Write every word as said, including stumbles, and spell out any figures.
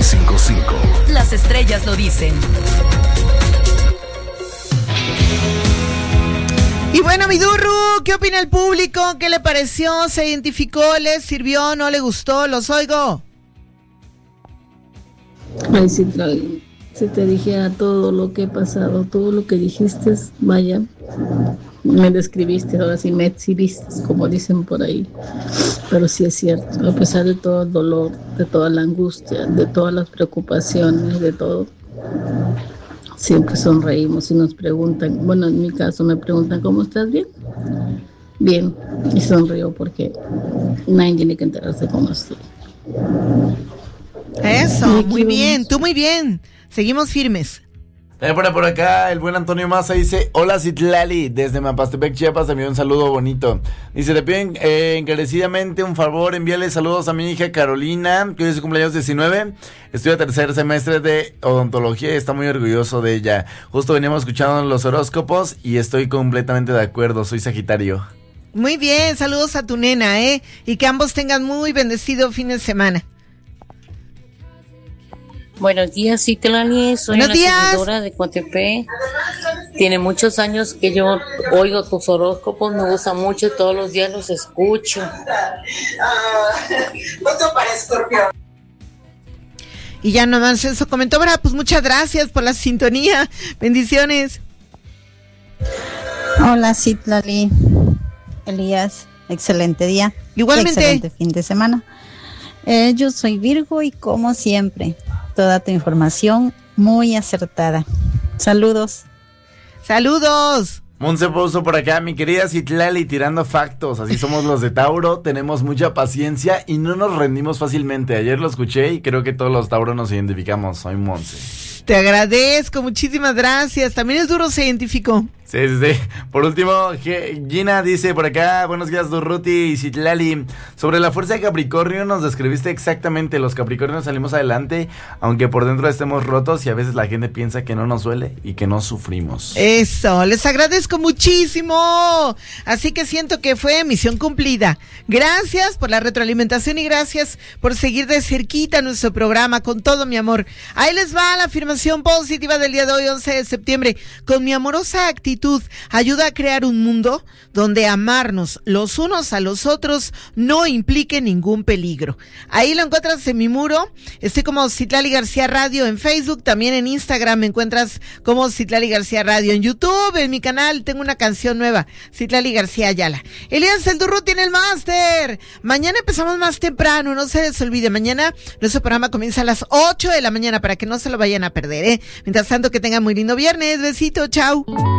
cinco cinco. Las estrellas lo dicen. Y bueno, mi Durru, ¿qué opina el público? ¿Qué le pareció? ¿Se identificó? ¿Le sirvió? ¿No le gustó? Los oigo. Ay, si te, si te dijera todo lo que he pasado, todo lo que dijiste, vaya, me describiste, ahora sí me exhibiste, como dicen por ahí. Pero sí es cierto, a pesar de todo el dolor, de toda la angustia, de todas las preocupaciones, de todo, siempre sonreímos y nos preguntan, bueno, en mi caso me preguntan, ¿cómo estás? ¿Bien? Bien, y sonrío porque nadie tiene que enterarse cómo estoy. Eso, muy bien, tú muy bien. Seguimos firmes. También por, por acá el buen Antonio Maza dice: hola Citlali, desde Mapastepec, Chiapas, te envío un saludo bonito. Dice: te piden eh, encarecidamente un favor, envíale saludos a mi hija Carolina, que hoy es su cumpleaños diecinueve, estudia tercer semestre de odontología y está muy orgulloso de ella. Justo veníamos escuchando los horóscopos y estoy completamente de acuerdo, soy Sagitario. Muy bien, saludos a tu nena, ¿eh? Y que ambos tengan muy bendecido fin de semana. Buenos días, Citlali, soy Buenos una días. seguidora de Coatepec. Tiene muchos años que yo oigo tus horóscopos, me gusta mucho, todos los días los escucho. Voto para Escorpión. Y ya nomás eso comentó, ¿verdad? Pues muchas gracias por la sintonía. Bendiciones. Hola, Citlali. Elías, excelente día. Igualmente. Excelente fin de semana. Eh, yo soy Virgo y como siempre, toda tu información muy acertada. Saludos. Saludos. Monse puso por acá: mi querida Citlali, tirando factos, así somos los de Tauro, tenemos mucha paciencia y no nos rendimos fácilmente. Ayer lo escuché y creo que todos los Tauro nos identificamos. Soy Monse. Te agradezco, muchísimas gracias. También el Duro se identificó. Sí, sí, sí. Por último, Gina dice por acá: buenos días, Durruti y Citlali. Sobre la fuerza de Capricornio nos describiste exactamente. Los Capricornios salimos adelante, aunque por dentro estemos rotos y a veces la gente piensa que no nos duele y que no sufrimos. Eso, les agradezco muchísimo. Así que siento que fue misión cumplida. Gracias por la retroalimentación y gracias por seguir de cerquita nuestro programa con todo mi amor. Ahí les va la afirmación positiva del día de hoy, once de septiembre. Con mi amorosa actitud ayuda a crear un mundo donde amarnos los unos a los otros no implique ningún peligro. Ahí lo encuentras en mi muro. Estoy como Citlali García Radio en Facebook, también en Instagram me encuentras como Citlali García Radio, en YouTube, en mi canal tengo una canción nueva, Citlali García Ayala. Elías el Durru tiene el máster. Mañana empezamos más temprano, no se les olvide, mañana nuestro programa comienza a las ocho de la mañana para que no se lo vayan a perder, ¿eh? Mientras tanto, que tengan muy lindo viernes, besito, chao.